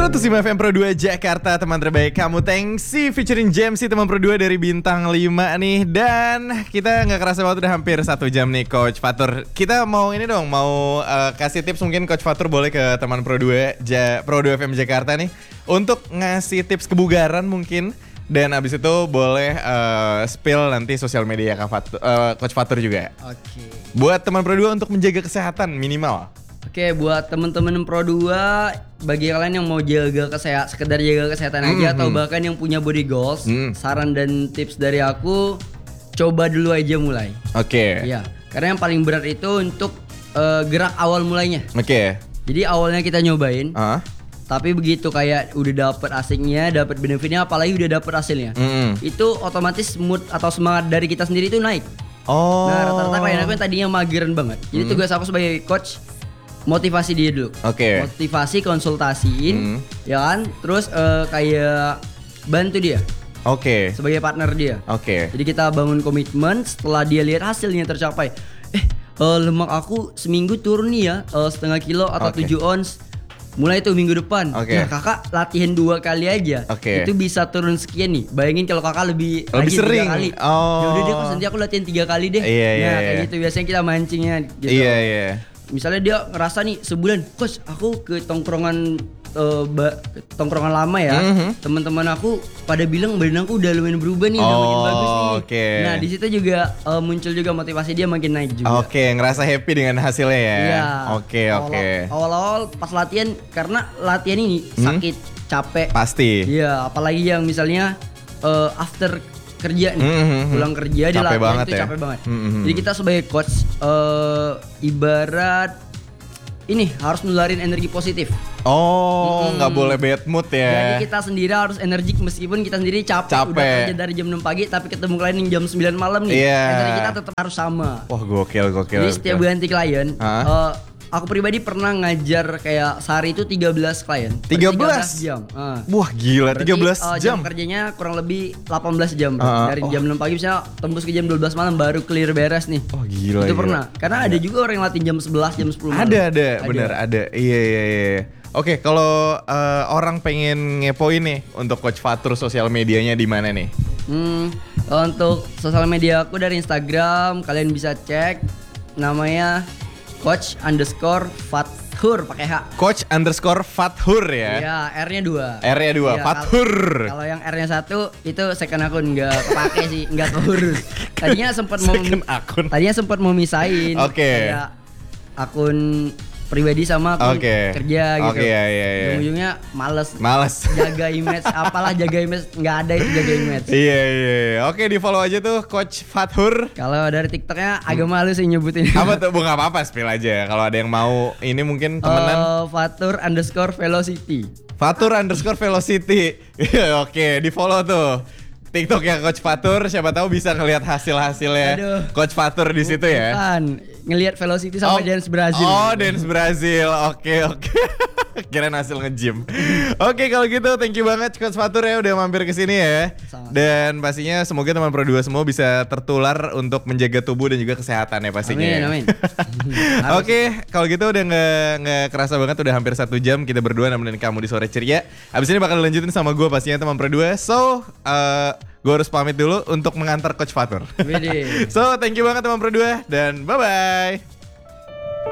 105 FM Pro 2 Jakarta, teman terbaik kamu. Thanksy featuring Jamesy, teman Pro 2 dari Bintang 5 nih. Dan kita gak kerasa banget udah hampir 1 jam nih Coach Fatur. Kita mau ini dong, mau kasih tips mungkin Coach Fatur boleh ke teman Pro 2 Pro 2 FM Jakarta nih untuk ngasih tips kebugaran mungkin. Dan abis itu boleh spill nanti sosial media Coach Fatur juga. Oke. Buat teman Pro 2 untuk menjaga kesehatan minimal. Oke, buat temen-temen Pro 2, bagi kalian yang mau sekedar jaga kesehatan aja atau bahkan yang punya body goals, saran dan tips dari aku, coba dulu aja mulai. Oke. Iya, karena yang paling berat itu untuk gerak awal mulainya. Oke. Jadi awalnya kita nyobain, tapi begitu kayak udah dapet asiknya, dapet benefitnya, apalagi udah dapet hasilnya, itu otomatis mood atau semangat dari kita sendiri itu naik. Oh. Nah, rata-rata klien aku yang tadinya mageran banget. Jadi tugas aku sebagai coach, motivasi dia dulu. Oke. Motivasi, konsultasiin, ya kan? Terus kayak bantu dia. Oke. Sebagai partner dia. Oke. Jadi kita bangun komitmen. Setelah dia lihat hasilnya tercapai, lemak aku seminggu turun nih ya, setengah kilo atau 7 ons. Mulai tuh minggu depan. Oke. Nah, kakak latihan 2 kali aja. Oke. Itu bisa turun sekian nih. Bayangin kalau kakak lebih sering. 3 kali. Oh. Yaudah deh, nanti aku latihan 3 kali deh. Iya, nah, kayak gitu biasanya kita mancingnya gitu. Iya. Misalnya dia ngerasa nih sebulan, coach aku ke tongkrongan lama ya, teman-teman aku pada bilang badan aku udah lumayan berubah nih, udah makin bagus nih. Okay. Nah di situ juga muncul juga motivasi dia makin naik juga. Oke, ngerasa happy dengan hasilnya ya. Iya. Oke. Awal-awal pas latihan, karena latihan ini sakit, capek. Pasti. Iya, apalagi yang misalnya after kerja nih, pulang kerja di latihan itu capek banget. Jadi kita sebagai coach ibarat ini harus nularin energi positif. Oh, nggak boleh bad mood ya. Jadi kita sendiri harus energik meskipun kita sendiri capek. Udah kerja dari jam 6 pagi tapi ketemu klien yang jam 9 malam nih. Energi kita tetap harus sama. Wah, gokil. Jadi setiap ganti klien, aku pribadi pernah ngajar kayak sehari itu 13 klien. 13 jam. Wah, gila. Berarti, 13 jam. Jam kerjanya kurang lebih 18 jam. Dari jam 6 pagi bisa tembus ke jam 12 malam baru clear beres nih. Oh, gila. Itu pernah. Karena ada juga orang yang latih jam 11, jam 10 malam. Ada. Bener ada. Iya. Oke, kalau orang pengen ngepoin nih untuk Coach Fatur sosial medianya di mana nih? Untuk sosial media aku dari Instagram kalian bisa cek namanya Coach_Fathur pakai H. Coach_Fathur ya. Iya, R-nya 2. R-nya 2, ya, Fathur. Kalau yang R-nya 1 itu second akun, enggak kepake sih, enggak keurus. Tadinya sempat mau misahin. Oke. Kayak akun pribadi sama akun kerja gitu. Iya. Ujung-ujungnya males. Jaga image, jaga image, nggak ada itu jaga image. Iya. Oke, di follow aja tuh Coach Fathur. Kalau dari TikToknya agak malu sih nyebutin. Apa tuh? Bukan apa-apa, spill aja. Kalau ada yang mau ini mungkin temenan. Fathur_velocity. Fathur_velocity. Oke, di follow tuh TikToknya Coach Fathur, siapa tahu bisa ngelihat hasilnya Coach Fathur di situ ya. Bukan, ngelihat velocity sama dance Brazil. Oh, dance Brazil. Oke. Kirain hasil nge-gym. Oke, kalau gitu thank you banget Coach Fathur ya udah mampir ke sini ya. Sama. Dan pastinya semoga teman Pro 2 semua bisa tertular untuk menjaga tubuh dan juga kesehatan ya pastinya. Amin. Oke, kalau gitu udah nggak kerasa banget udah hampir 1 jam kita berdua nemenin kamu di sore ceria. Abis ini bakal dilanjutin sama gue pastinya teman Pro 2. So, gue harus pamit dulu untuk mengantar Coach Fathur. So, thank you banget teman Pro 2 dan bye-bye.